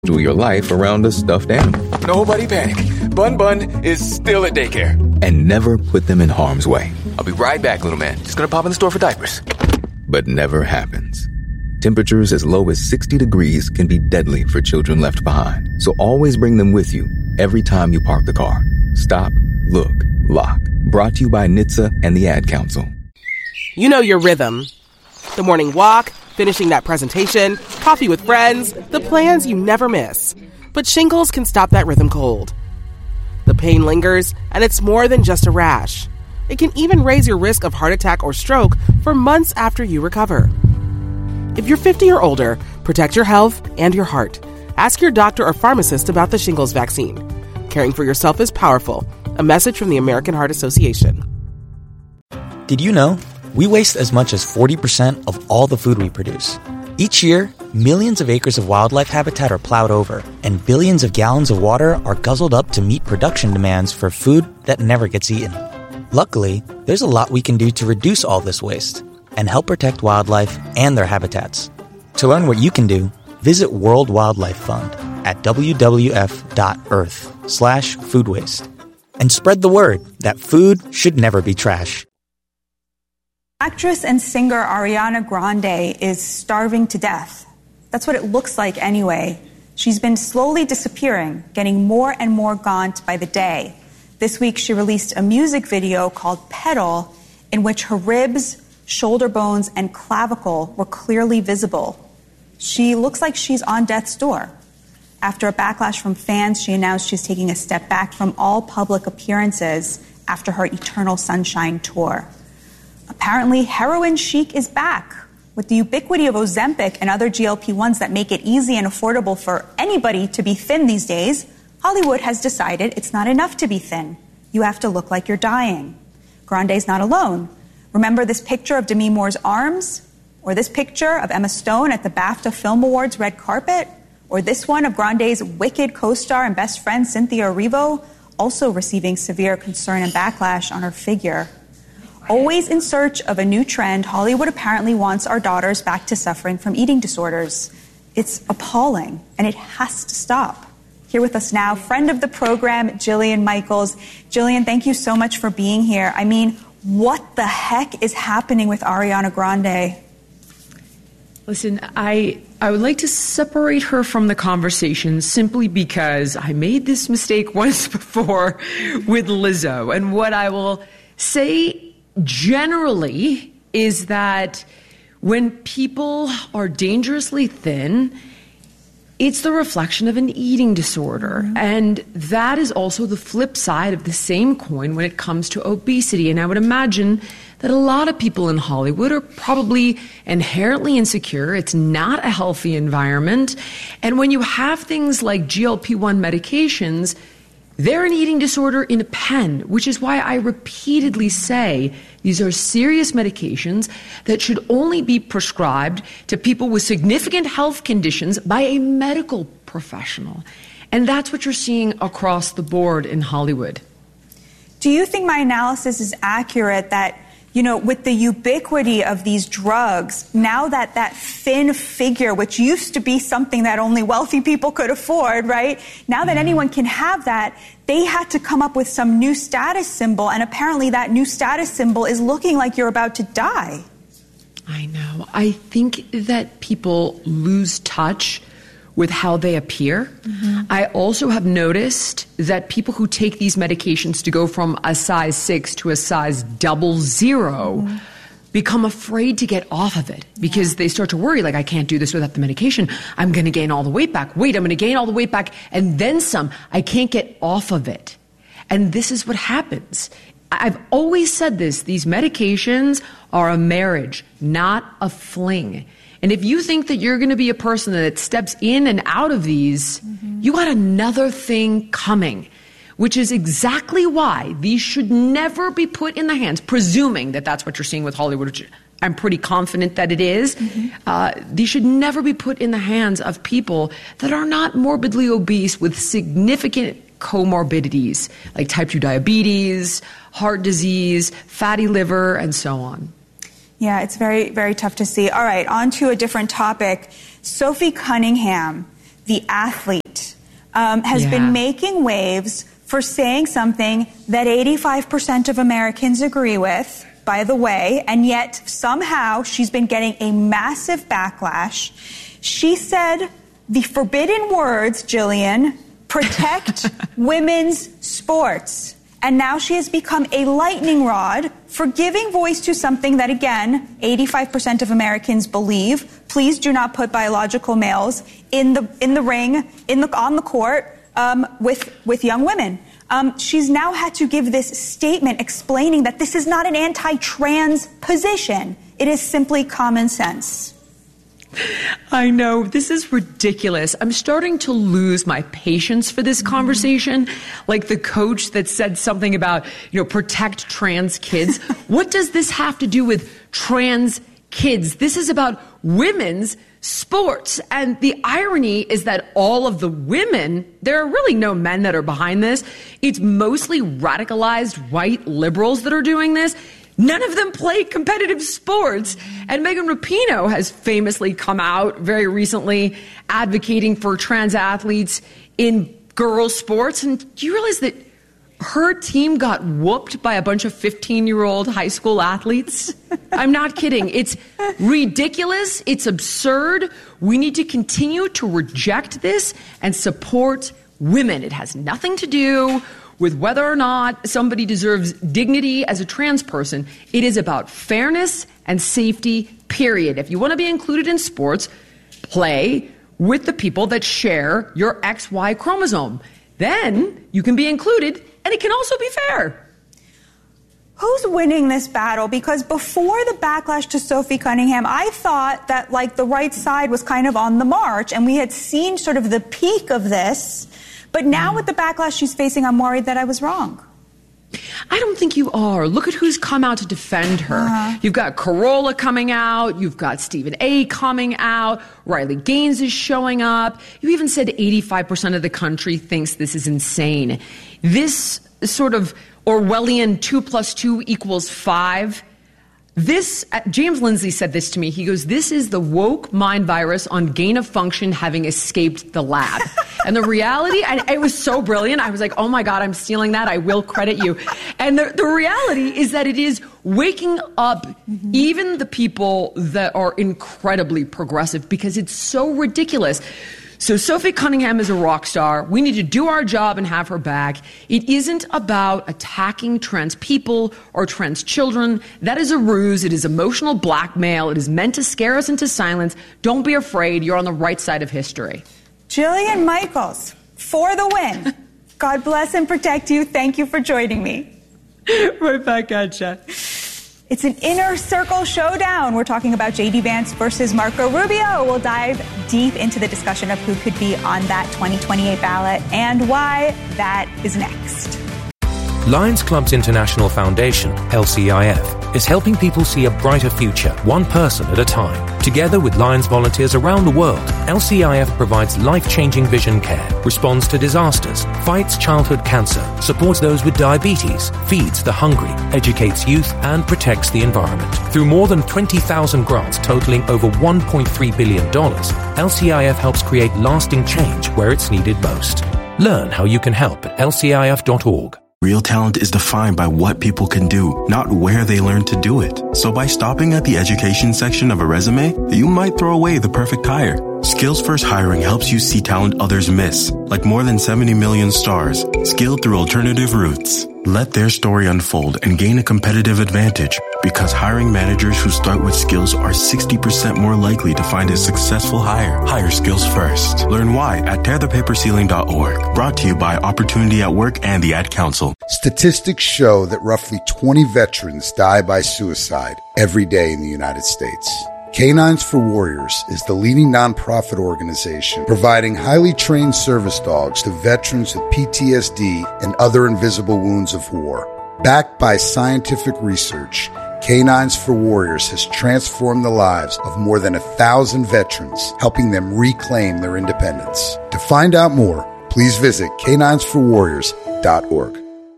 your life around a stuffed animal. Nobody panic. Bun Bun is still at daycare. And never put them in harm's way. I'll be right back, little man. Just gonna pop in the store for diapers. But never happens. Temperatures as low as 60 degrees can be deadly for children left behind. So always bring them with you every time you park the car. Stop, look, lock. Brought to you by NHTSA and the Ad Council. You know your rhythm. The morning walk, finishing that presentation, coffee with friends, the plans you never miss. But shingles can stop that rhythm cold. The pain lingers, and it's more than just a rash. It can even raise your risk of heart attack or stroke for months after you recover. If you're 50 or older, protect your health and your heart. Ask your doctor or pharmacist about the shingles vaccine. Caring for yourself is powerful. A message from the American Heart Association. Did you know we waste as much as 40% of all the food we produce? Each year, millions of acres of wildlife habitat are plowed over, and billions of gallons of water are guzzled up to meet production demands for food that never gets eaten. Luckily, there's a lot we can do to reduce all this waste and help protect wildlife and their habitats. To learn what you can do, visit World Wildlife Fund at wwf.earth/food waste. And spread the word that food should never be trash. Actress and singer Ariana Grande is starving to death. That's what it looks like anyway. She's been slowly disappearing, getting more and more gaunt by the day. This week she released a music video called Pedal, in which her ribs, shoulder bones, and clavicle were clearly visible. She looks like she's on death's door. After a backlash from fans, she announced she's taking a step back from all public appearances after her Eternal Sunshine tour. Apparently, heroin chic is back. With the ubiquity of Ozempic and other GLP-1s that make it easy and affordable for anybody to be thin these days, Hollywood has decided it's not enough to be thin. You have to look like you're dying. Grande's not alone. Remember this picture of Demi Moore's arms? Or this picture of Emma Stone at the BAFTA Film Awards red carpet? Or this one of Grande's Wicked co-star and best friend Cynthia Erivo, also receiving severe concern and backlash on her figure. Always in search of a new trend, Hollywood apparently wants our daughters back to suffering from eating disorders. It's appalling, and it has to stop. Here with us now, friend of the program, Jillian Michaels. Jillian, thank you so much for being here. I mean, what the heck is happening with Ariana Grande? Listen, I would like to separate her from the conversation simply because I made this mistake once before with Lizzo. And what I will say generally is that when people are dangerously thin, it's the reflection of an eating disorder. Mm-hmm. And that is also the flip side of the same coin when it comes to obesity. And I would imagine that a lot of people in Hollywood are probably inherently insecure. It's not a healthy environment. And when you have things like GLP-1 medications, they're an eating disorder in a pen, which is why I repeatedly say these are serious medications that should only be prescribed to people with significant health conditions by a medical professional. And that's what you're seeing across the board in Hollywood. Do you think my analysis is accurate that, you know, with the ubiquity of these drugs, now that that thin figure, which used to be something that only wealthy people could afford, right? Now that anyone can have that, they had to come up with some new status symbol, and apparently that new status symbol is looking like you're about to die. I know. I think that people lose touch with how they appear. Mm-hmm. I also have noticed that people who take these medications to go from a size 6 to a size 00 become afraid to get off of it because they start to worry, like, I can't do this without the medication. I'm going to gain all the weight back. Wait, I'm going to gain all the weight back and then some. I can't get off of it. And this is what happens. I've always said this. These medications are a marriage, not a fling. And if you think that you're going to be a person that steps in and out of these, you got another thing coming, which is exactly why these should never be put in the hands, presuming that that's what you're seeing with Hollywood, which I'm pretty confident that it is. These should never be put in the hands of people that are not morbidly obese with significant comorbidities, like type 2 diabetes, heart disease, fatty liver, and so on. Yeah, it's very, very tough to see. All right, on to a different topic. Sophie Cunningham. the athlete, has been making waves for saying something that 85% of Americans agree with, by the way, and yet somehow she's been getting a massive backlash. She said the forbidden words, Jillian, protect women's sports. And now she has become a lightning rod for giving voice to something that, again, 85% of Americans believe. Please do not put biological males in the ring, on the court with young women. She's now had to give this statement explaining that this is not an anti-trans position. It is simply common sense. I know, this is ridiculous. I'm starting to lose my patience for this conversation. Like the coach that said something about, protect trans kids. What does this have to do with trans kids? This is about women's sports. And the irony is that all of the women, there are really no men that are behind this. It's mostly radicalized white liberals that are doing this. None of them play competitive sports. And Megan Rapinoe has famously come out very recently advocating for trans athletes in girls' sports. And do you realize that her team got whooped by a bunch of 15-year-old high school athletes? I'm not kidding. It's ridiculous. It's absurd. We need to continue to reject this and support women. It has nothing to do with whether or not somebody deserves dignity as a trans person. It is about fairness and safety, period. If you want to be included in sports, play with the people that share your XY chromosome. Then you can be included, and it can also be fair. Who's winning this battle? Because before the backlash to Sophie Cunningham, I thought that the right side was kind of on the march, and we had seen sort of the peak of this. But now with the backlash she's facing, I'm worried that I was wrong. I don't think you are. Look at who's come out to defend her. You've got Carolla coming out. You've got Stephen A. coming out. Riley Gaines is showing up. You even said 85% of the country thinks this is insane. This sort of Orwellian 2 + 2 = 5. James Lindsay said this to me. He goes, this is the woke mind virus on gain of function having escaped the lab. And the reality, and it was so brilliant. I was like, oh my God, I'm stealing that. I will credit you. And the reality is that it is waking up even the people that are incredibly progressive, because it's so ridiculous. So Sophie Cunningham is a rock star. We need to do our job and have her back. It isn't about attacking trans people or trans children. That is a ruse. It is emotional blackmail. It is meant to scare us into silence. Don't be afraid. You're on the right side of history. Jillian Michaels, for the win. God bless and protect you. Thank you for joining me. Right back at you. It's an inner circle showdown. We're talking about J.D. Vance versus Marco Rubio. We'll dive deep into the discussion of who could be on that 2028 ballot and why. That is next. Lions Clubs International Foundation, LCIF, is helping people see a brighter future, one person at a time. Together with Lions volunteers around the world, LCIF provides life-changing vision care, responds to disasters, fights childhood cancer, supports those with diabetes, feeds the hungry, educates youth, and protects the environment. Through more than 20,000 grants totaling over $1.3 billion, LCIF helps create lasting change where it's needed most. Learn how you can help at lcif.org. Real talent is defined by what people can do, not where they learn to do it. So by stopping at the education section of a resume, you might throw away the perfect hire. Skills First Hiring helps you see talent others miss, like more than 70 million stars, skilled through alternative routes. Let their story unfold and gain a competitive advantage, because hiring managers who start with skills are 60% more likely to find a successful hire. Hire skills first. Learn why at tearthepaperceiling.org. Brought to you by Opportunity at Work and the Ad Council. Statistics show that roughly 20 veterans die by suicide every day in the United States. Canines for Warriors is the leading nonprofit organization providing highly trained service dogs to veterans with PTSD and other invisible wounds of war. Backed by scientific research, Canines for Warriors has transformed the lives of more than 1,000 veterans, helping them reclaim their independence. To find out more, please visit caninesforwarriors.org.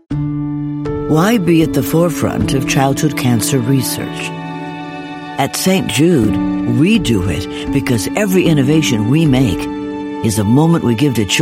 Why be at the forefront of childhood cancer research? At St. Jude, we do it because every innovation we make is a moment we give to children